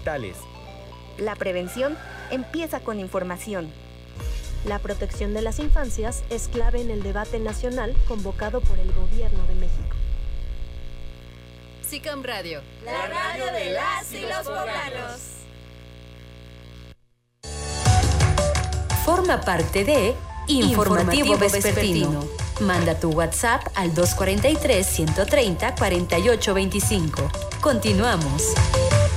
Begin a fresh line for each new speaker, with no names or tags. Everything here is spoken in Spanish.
digitales.
La prevención empieza con información.
La protección de las infancias es clave en el debate nacional convocado por el Gobierno de México.
SICAM Radio,
la radio de las y los poblanos.
Forma parte de Informativo Vespertino. Manda tu WhatsApp al 243-130-4825. Continuamos.